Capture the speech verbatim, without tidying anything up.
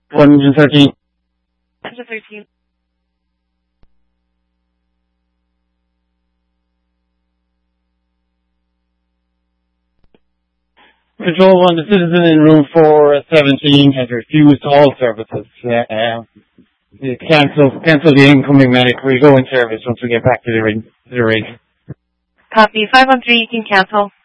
one hundred thirteen. one hundred thirteen. Control one, the citizen in room four seventeen has refused all services. Uh, uh, cancel, cancel the incoming medic. We'll go in service once we get back to the ring. To the rig. Copy. five one three, you can cancel.